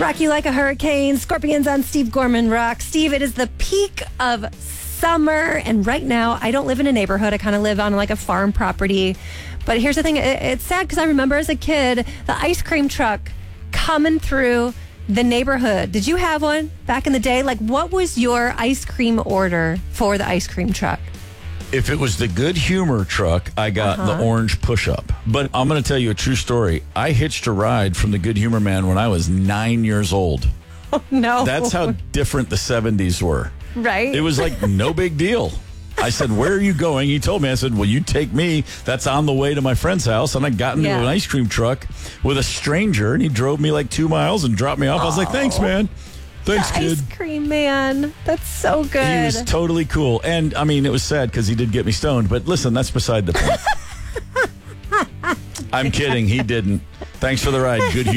Rock You Like a Hurricane, Scorpions on Steve Gorman Rock. Steve, it is the peak of summer, and right now I don't live in a neighborhood. I kind of live on like a farm property. But here's the thing, it's sad because I remember as a kid, the ice cream truck coming through the neighborhood. Did you have one back in the day? Like, what was your ice cream order for the ice cream truck? If it was the Good Humor truck, I got the orange push-up. But I'm going to tell you a true story. I hitched a ride from the Good Humor man when I was 9 years old. Oh, no. That's how different the 70s were. Right? It was like no big deal. I said, where are you going? He told me. I said, well, you take me. That's on the way to my friend's house. And I got into an ice cream truck with a stranger, and he drove me like 2 miles and dropped me off. I was like, thanks, man. Thanks, kid. Ice cream man. That's so good. He was totally cool. And, I mean, it was sad because he did get me stoned. But listen, that's beside the point. I'm kidding. He didn't. Thanks for the ride. Good